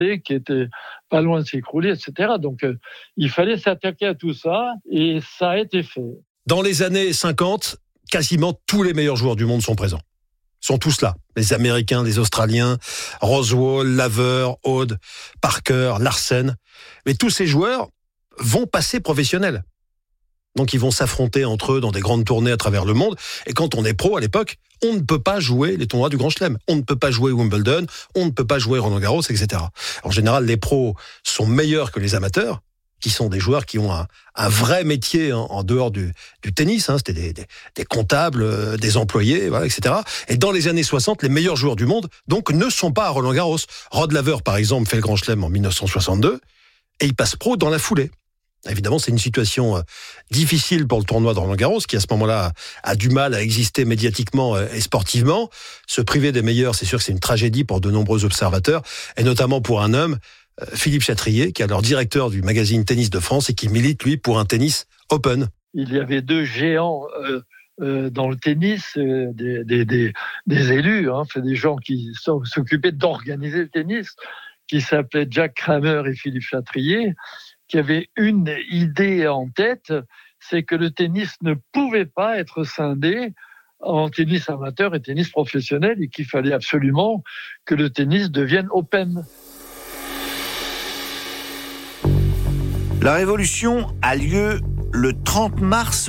qui était pas loin de s'écrouler, etc. Donc, il fallait s'attaquer à tout ça, et ça a été fait. Dans les années 50, quasiment tous les meilleurs joueurs du monde sont présents. Ils sont tous là. Les Américains, les Australiens, Roswell, Laver, Aude, Parker, Larsen. Mais tous ces joueurs vont passer professionnels. Donc ils vont s'affronter entre eux dans des grandes tournées à travers le monde. Et quand on est pro à l'époque, on ne peut pas jouer les tournois du Grand Chelem. On ne peut pas jouer Wimbledon, on ne peut pas jouer Roland-Garros, etc. En général, les pros sont meilleurs que les amateurs, qui sont des joueurs qui ont un vrai métier en dehors du tennis. C'était des comptables, des employés, voilà, etc. Et dans les années 60, les meilleurs joueurs du monde donc ne sont pas à Roland-Garros. Rod Laver, par exemple, fait le Grand Chelem en 1962 et il passe pro dans la foulée. Évidemment, c'est une situation difficile pour le tournoi de Roland-Garros, qui à ce moment-là a du mal à exister médiatiquement et sportivement. Se priver des meilleurs, c'est sûr que c'est une tragédie pour de nombreux observateurs, et notamment pour un homme, Philippe Chatrier, qui est alors directeur du magazine Tennis de France et qui milite, lui, pour un tennis open. Il y avait deux géants dans le tennis, des élus, des gens qui s'occupaient d'organiser le tennis, qui s'appelaient Jack Kramer et Philippe Chatrier, qui avaient une idée en tête, c'est que le tennis ne pouvait pas être scindé en tennis amateur et tennis professionnel, et qu'il fallait absolument que le tennis devienne open. La révolution a lieu le 30 mars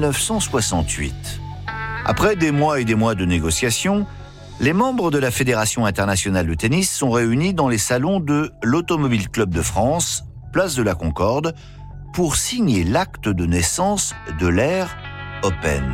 1968. Après des mois et des mois de négociations, les membres de la Fédération internationale de tennis sont réunis dans les salons de l'Automobile Club de France, place de la Concorde, pour signer l'acte de naissance de l'ère Open.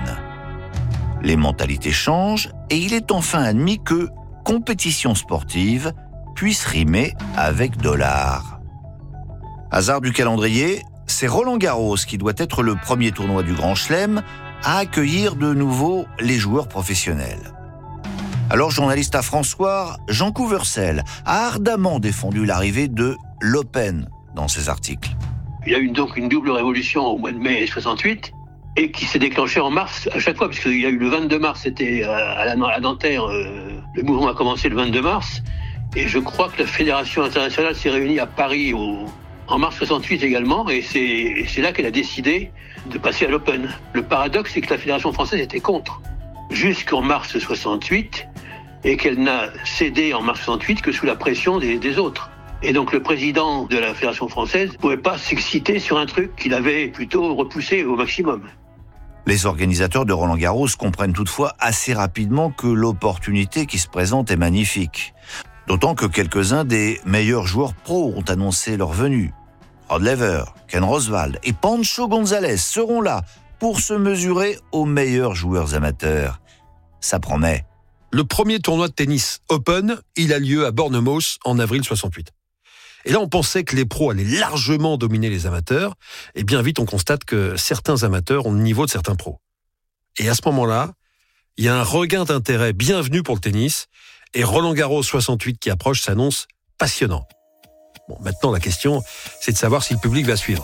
Les mentalités changent et il est enfin admis que compétition sportive puisse rimer avec dollar. Hasard du calendrier, c'est Roland-Garros qui doit être le premier tournoi du Grand Chelem à accueillir de nouveau les joueurs professionnels. Alors, journaliste à François, Jean Couvercel a ardemment défendu l'arrivée de l'Open dans ses articles. Il y a eu donc une double révolution au mois de mai 68 et qui s'est déclenchée en mars à chaque fois, parce qu'il y a eu le 22 mars, c'était à Nanterre, le mouvement a commencé le 22 mars, et je crois que la Fédération internationale s'est réunie à Paris en mars 68 également, et c'est là qu'elle a décidé de passer à l'Open. Le paradoxe, c'est que la Fédération française était contre jusqu'en mars 68, et qu'elle n'a cédé en mars 68 que sous la pression des autres. Et donc le président de la Fédération française ne pouvait pas s'exciter sur un truc qu'il avait plutôt repoussé au maximum. Les organisateurs de Roland-Garros comprennent toutefois assez rapidement que l'opportunité qui se présente est magnifique. D'autant que quelques-uns des meilleurs joueurs pros ont annoncé leur venue. Rod Laver, Ken Rosewall et Pancho González seront là pour se mesurer aux meilleurs joueurs amateurs. Ça promet. Le premier tournoi de tennis Open, il a lieu à Bournemouth en avril 68. Et là, on pensait que les pros allaient largement dominer les amateurs. Et bien vite, on constate que certains amateurs ont le niveau de certains pros. Et à ce moment-là, il y a un regain d'intérêt bienvenu pour le tennis. Et Roland-Garros 68 qui approche s'annonce passionnant. Bon, maintenant, la question, c'est de savoir si le public va suivre.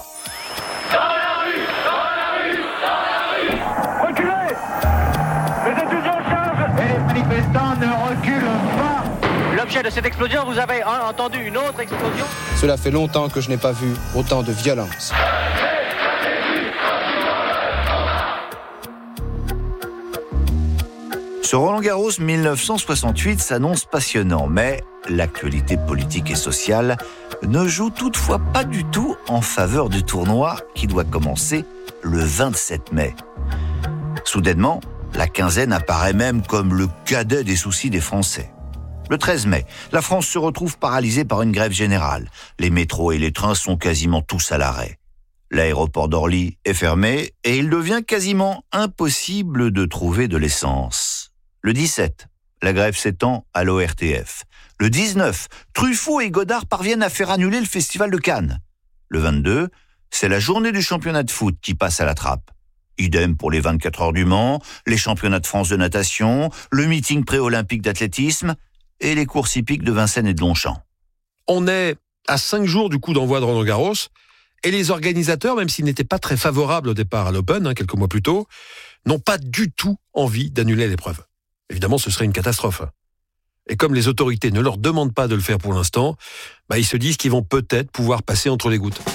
Reculez! Les étudiants chargent et les manifestants ne reculent pas! L'objet de cette explosion, vous avez entendu une autre explosion? Cela fait longtemps que je n'ai pas vu autant de violence. Ce Roland-Garros 1968 s'annonce passionnant, mais l'actualité politique et sociale ne joue toutefois pas du tout en faveur du tournoi qui doit commencer le 27 mai. Soudainement, la quinzaine apparaît même comme le cadet des soucis des Français. Le 13 mai, la France se retrouve paralysée par une grève générale. Les métros et les trains sont quasiment tous à l'arrêt. L'aéroport d'Orly est fermé et il devient quasiment impossible de trouver de l'essence. Le 17, la grève s'étend à l'ORTF. Le 19, Truffaut et Godard parviennent à faire annuler le festival de Cannes. Le 22, c'est la journée du championnat de foot qui passe à la trappe. Idem pour les 24 heures du Mans, les championnats de France de natation, le meeting pré-olympique d'athlétisme et les courses hippiques de Vincennes et de Longchamp. On est à 5 jours du coup d'envoi de Roland-Garros, et les organisateurs, même s'ils n'étaient pas très favorables au départ à l'Open, quelques mois plus tôt, n'ont pas du tout envie d'annuler l'épreuve. Évidemment, ce serait une catastrophe. Et comme les autorités ne leur demandent pas de le faire pour l'instant, ils se disent qu'ils vont peut-être pouvoir passer entre les gouttes.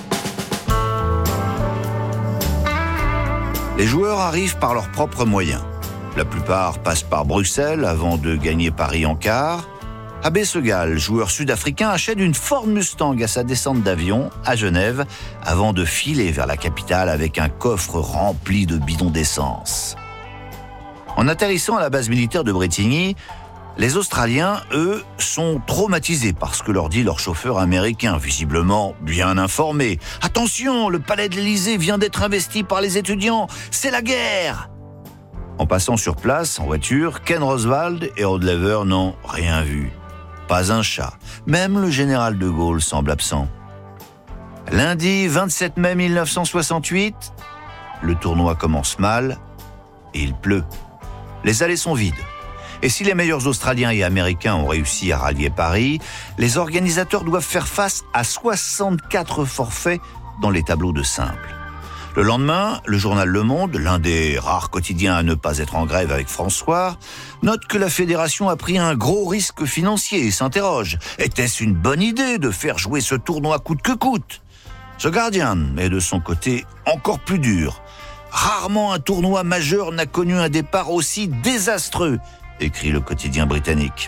Les joueurs arrivent par leurs propres moyens. La plupart passent par Bruxelles avant de gagner Paris en quart. Abbé Segal, joueur sud-africain, achète une Ford Mustang à sa descente d'avion à Genève avant de filer vers la capitale avec un coffre rempli de bidons d'essence. En atterrissant à la base militaire de Bretigny, les Australiens, eux, sont traumatisés par ce que leur dit leur chauffeur américain, visiblement bien informé. « Attention, le palais de l'Élysée vient d'être investi par les étudiants, c'est la guerre !» En passant sur place, en voiture, Ken Roswald et Rod Laver n'ont rien vu. Pas un chat. Même le général de Gaulle semble absent. Lundi 27 mai 1968, le tournoi commence mal et il pleut. Les allées sont vides. Et si les meilleurs Australiens et Américains ont réussi à rallier Paris, les organisateurs doivent faire face à 64 forfaits dans les tableaux de simple. Le lendemain, le journal Le Monde, l'un des rares quotidiens à ne pas être en grève avec François, note que la fédération a pris un gros risque financier et s'interroge. Était-ce une bonne idée de faire jouer ce tournoi coûte que coûte ? The Guardian est de son côté encore plus dur. Rarement un tournoi majeur n'a connu un départ aussi désastreux, écrit le quotidien britannique.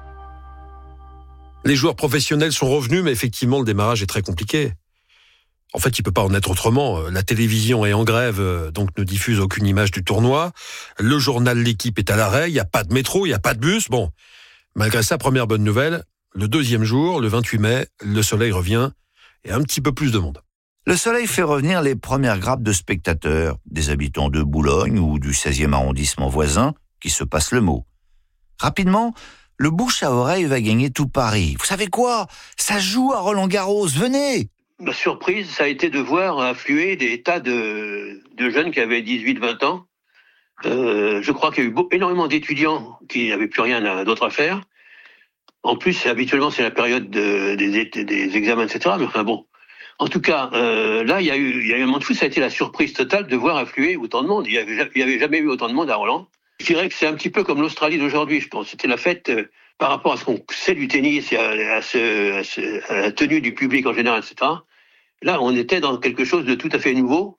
Les joueurs professionnels sont revenus, mais effectivement, le démarrage est très compliqué. En fait, il peut pas en être autrement. La télévision est en grève, donc ne diffuse aucune image du tournoi. Le journal L'Équipe est à l'arrêt, il n'y a pas de métro, il n'y a pas de bus. Bon, malgré ça, première bonne nouvelle, le deuxième jour, le 28 mai, le soleil revient et un petit peu plus de monde. Le soleil fait revenir les premières grappes de spectateurs, des habitants de Boulogne ou du 16e arrondissement voisin, qui se passent le mot. Rapidement, le bouche à oreille va gagner tout Paris. Vous savez quoi ? Ça joue à Roland-Garros, venez ! Ma surprise, ça a été de voir affluer des tas de jeunes qui avaient 18-20 ans. Je crois qu'il y a eu énormément d'étudiants qui n'avaient plus rien d'autre à faire. En plus, habituellement, c'est la période des examens, etc. Mais enfin bon. En tout cas, là, il y a eu un moment de fou, ça a été la surprise totale de voir affluer autant de monde. Il y avait jamais eu autant de monde à Roland. Je dirais que c'est un petit peu comme l'Australie d'aujourd'hui, je pense. C'était la fête par rapport à ce qu'on sait du tennis et à la tenue du public en général, etc. Là, on était dans quelque chose de tout à fait nouveau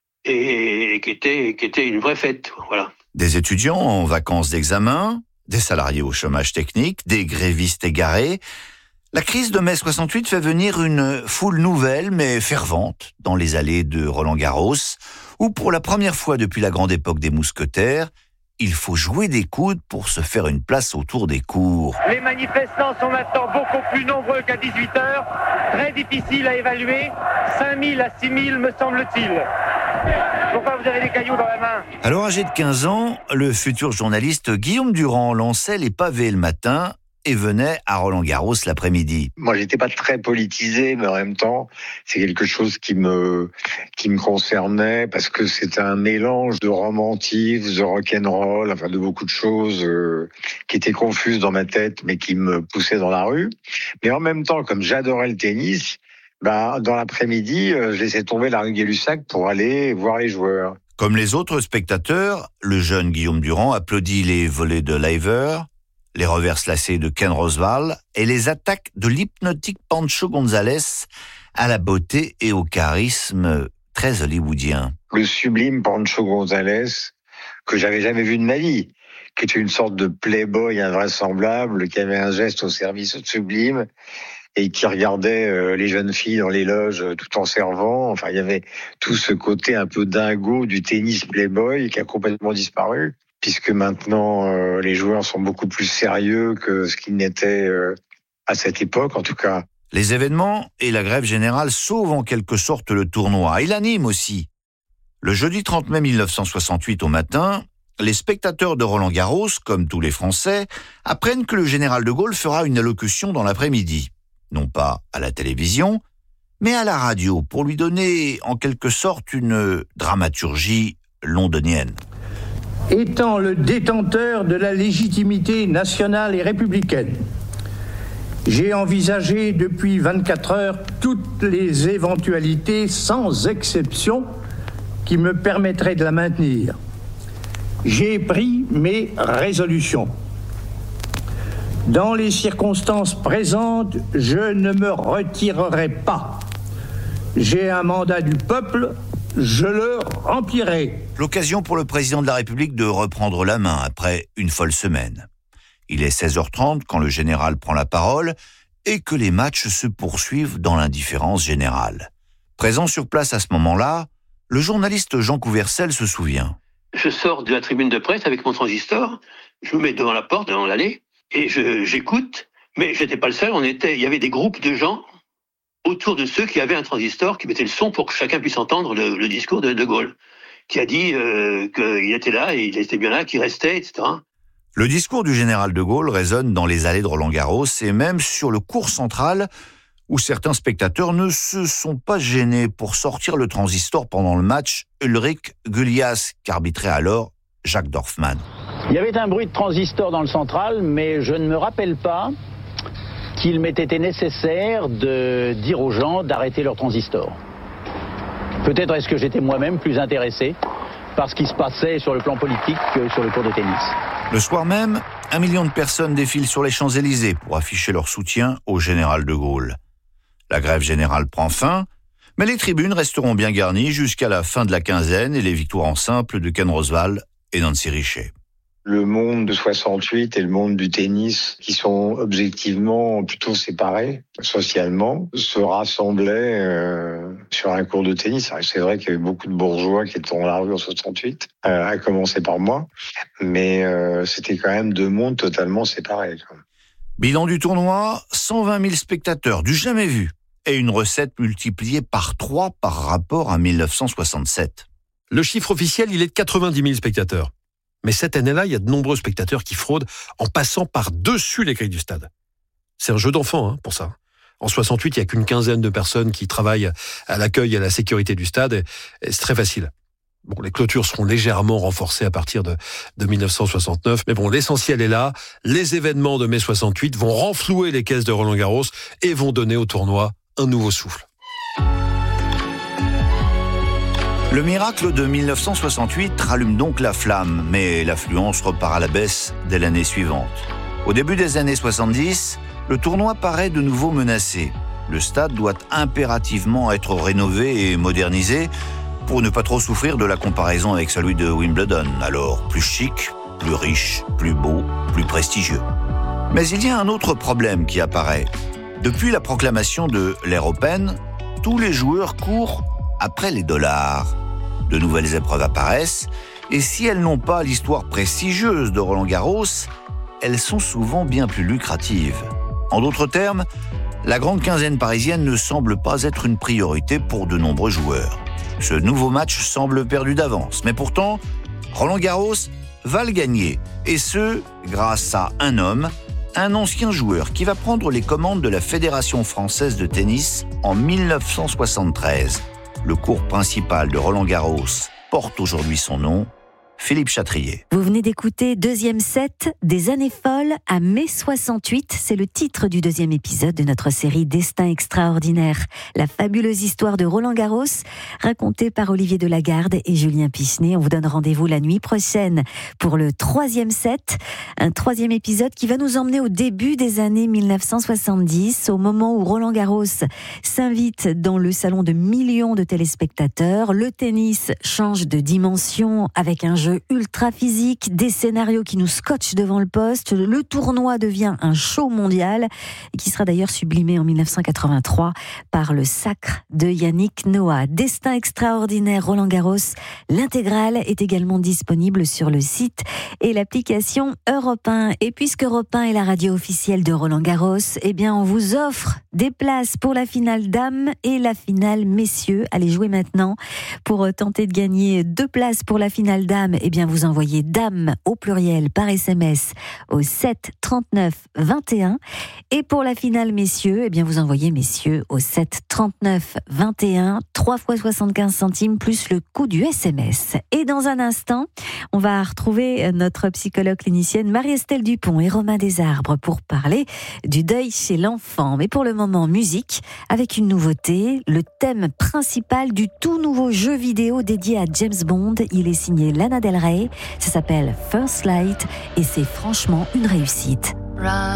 et qui était une vraie fête. Voilà. Des étudiants en vacances d'examen, des salariés au chômage technique, des grévistes égarés. La crise de mai 68 fait venir une foule nouvelle mais fervente dans les allées de Roland-Garros, où pour la première fois depuis la grande époque des mousquetaires, il faut jouer des coudes pour se faire une place autour des cours. Les manifestants sont maintenant beaucoup plus nombreux qu'à 18h. Très difficile à évaluer. 5000 à 6000 me semble-t-il. Pourquoi vous avez des cailloux dans la main ? Alors âgé de 15 ans, le futur journaliste Guillaume Durand lançait les pavés le matin et venait à Roland-Garros l'après-midi. Moi, j'étais pas très politisé, mais en même temps, c'est quelque chose qui me concernait parce que c'était un mélange de romantisme, de rock'n'roll, enfin de beaucoup de choses qui étaient confuses dans ma tête, mais qui me poussaient dans la rue. Mais en même temps, comme j'adorais le tennis, dans l'après-midi, je laissais tomber la rue Gay-Lussac pour aller voir les joueurs. Comme les autres spectateurs, le jeune Guillaume Durand applaudit les volées de Laver, les revers lacés de Ken Roswald et les attaques de l'hypnotique Pancho González à la beauté et au charisme très hollywoodien. Le sublime Pancho González, que j'avais jamais vu de ma vie, qui était une sorte de playboy invraisemblable, qui avait un geste au service sublime et qui regardait les jeunes filles dans les loges tout en servant. Enfin, il y avait tout ce côté un peu dingo du tennis playboy qui a complètement disparu, puisque maintenant les joueurs sont beaucoup plus sérieux que ce qu'ils n'étaient à cette époque, en tout cas. Les événements et la grève générale sauvent en quelque sorte le tournoi, et l'animent aussi. Le jeudi 30 mai 1968 au matin, les spectateurs de Roland-Garros, comme tous les Français, apprennent que le général de Gaulle fera une allocution dans l'après-midi. Non pas à la télévision, mais à la radio, pour lui donner en quelque sorte une dramaturgie londonienne. Étant le détenteur de la légitimité nationale et républicaine, j'ai envisagé depuis 24 heures toutes les éventualités, sans exception, qui me permettraient de la maintenir. J'ai pris mes résolutions. Dans les circonstances présentes, je ne me retirerai pas. J'ai un mandat du peuple, je le remplirai. L'occasion pour le président de la République de reprendre la main après une folle semaine. Il est 16h30 quand le général prend la parole et que les matchs se poursuivent dans l'indifférence générale. Présent sur place à ce moment-là, le journaliste Jean Couvercel se souvient. Je sors de la tribune de presse avec mon transistor, je me mets devant la porte, devant l'allée, et j'écoute, mais j'étais pas le seul, il y avait des groupes de gens autour de ceux qui avaient un transistor, qui mettaient le son pour que chacun puisse entendre le discours de Gaulle, qui a dit qu'il était là, et il était bien là, qu'il restait, etc. Le discours du général de Gaulle résonne dans les allées de Roland-Garros et même sur le court central, où certains spectateurs ne se sont pas gênés pour sortir le transistor pendant le match Ulrich Gullias, qu'arbitrait alors Jacques Dorfmann. Il y avait un bruit de transistor dans le central, mais je ne me rappelle pas qu'il m'ait été nécessaire de dire aux gens d'arrêter leur transistor. Peut-être est-ce que j'étais moi-même plus intéressé par ce qui se passait sur le plan politique que sur le court de tennis. Le soir même, 1 million de personnes défilent sur les Champs-Élysées pour afficher leur soutien au général de Gaulle. La grève générale prend fin, mais les tribunes resteront bien garnies jusqu'à la fin de la quinzaine et les victoires en simple de Ken Rosewall et Nancy Richet. Le monde de 68 et le monde du tennis, qui sont objectivement plutôt séparés socialement, se rassemblaient sur un court de tennis. C'est vrai qu'il y avait beaucoup de bourgeois qui étaient dans la rue en 68, à commencer par moi, mais c'était quand même deux mondes totalement séparés. Bilan du tournoi, 120 000 spectateurs, du jamais vu, et une recette multipliée par 3 par rapport à 1967. Le chiffre officiel, il est de 90 000 spectateurs. Mais cette année-là, il y a de nombreux spectateurs qui fraudent en passant par-dessus les grilles du stade. C'est un jeu d'enfant pour ça. En 68, il n'y a qu'une quinzaine de personnes qui travaillent à l'accueil et à la sécurité du stade, et c'est très facile. Bon, les clôtures seront légèrement renforcées à partir de 1969, mais bon, l'essentiel est là. Les événements de mai 68 vont renflouer les caisses de Roland-Garros et vont donner au tournoi un nouveau souffle. Le miracle de 1968 rallume donc la flamme, mais l'affluence repart à la baisse dès l'année suivante. Au début des années 70, le tournoi paraît de nouveau menacé. Le stade doit impérativement être rénové et modernisé pour ne pas trop souffrir de la comparaison avec celui de Wimbledon, alors plus chic, plus riche, plus beau, plus prestigieux. Mais il y a un autre problème qui apparaît. Depuis la proclamation de l'ère Open, tous les joueurs courent après les dollars. De nouvelles épreuves apparaissent, et si elles n'ont pas l'histoire prestigieuse de Roland-Garros, elles sont souvent bien plus lucratives. En d'autres termes, la grande quinzaine parisienne ne semble pas être une priorité pour de nombreux joueurs. Ce nouveau match semble perdu d'avance, mais pourtant, Roland-Garros va le gagner, et ce, grâce à un homme, un ancien joueur qui va prendre les commandes de la Fédération française de tennis en 1973. Le cours principal de Roland-Garros porte aujourd'hui son nom, Philippe Chatrier. Vous venez d'écouter deuxième set des années folles à mai 68. C'est le titre du deuxième épisode de notre série Destin extraordinaire. La fabuleuse histoire de Roland-Garros, racontée par Olivier Delagarde et Julien Pichenet. On vous donne rendez-vous la nuit prochaine pour le troisième set. Un troisième épisode qui va nous emmener au début des années 1970, au moment où Roland-Garros s'invite dans le salon de millions de téléspectateurs. Le tennis change de dimension avec un jeu ultra physique, des scénarios qui nous scotchent devant le poste. Le tournoi devient un show mondial qui sera d'ailleurs sublimé en 1983 par le sacre de Yannick Noah. Destin extraordinaire Roland-Garros. L'intégrale est également disponible sur le site et l'application Europe 1. Et puisque Europe 1 est la radio officielle de Roland-Garros, eh bien on vous offre des places pour la finale dames et la finale messieurs. Allez jouer maintenant pour tenter de gagner 2 places pour la finale dames. Eh bien, vous envoyez dame au pluriel par SMS au 7 39 21. Et pour la finale messieurs, eh bien, vous envoyez messieurs au 7 39 21. 3 fois 75 centimes plus le coût du SMS. Et dans un instant, on va retrouver notre psychologue clinicienne Marie-Estelle Dupont et Romain Desarbres pour parler du deuil chez l'enfant. Mais pour le moment, musique avec une nouveauté, le thème principal du tout nouveau jeu vidéo dédié à James Bond. Il est signé Lana Del Rey, ça s'appelle First Light et c'est franchement une réussite.